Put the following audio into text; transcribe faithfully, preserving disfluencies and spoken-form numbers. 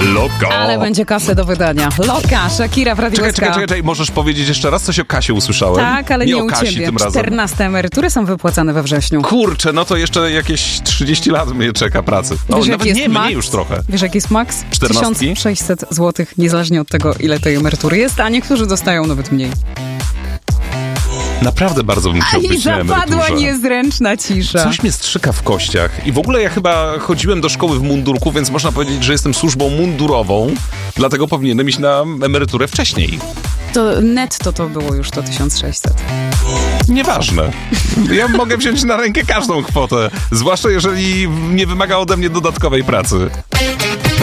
Loka. Ale będzie kasę do wydania. Loka, Shakira, Frati Czekaj, Łezka. czekaj, czekaj, czekaj, możesz powiedzieć jeszcze raz? Coś o Kasie usłyszałem. Tak, ale nie, nie o u Kasi ciebie. tym razem. czternaste emerytury są wypłacane we wrześniu. Kurczę, no to jeszcze jakieś trzydzieści lat mnie czeka pracy. O, Wiesz, nawet jaki nie, jest max? mniej już trochę. Wiesz, jaki jest maks? Czternastki? tysiąc sześćset złotych, niezależnie od tego, ile tej emerytury jest, a niektórzy dostają nawet mniej. Naprawdę bardzo bym chciał I być na zapadła emeryturze. niezręczna cisza. Coś mnie strzyka w kościach. I w ogóle ja chyba chodziłem do szkoły w mundurku, więc można powiedzieć, że jestem służbą mundurową, dlatego powinienem iść na emeryturę wcześniej. To netto to było już to tysiąc sześćset. Nieważne. Ja mogę wziąć na rękę każdą kwotę, zwłaszcza jeżeli nie wymaga ode mnie dodatkowej pracy.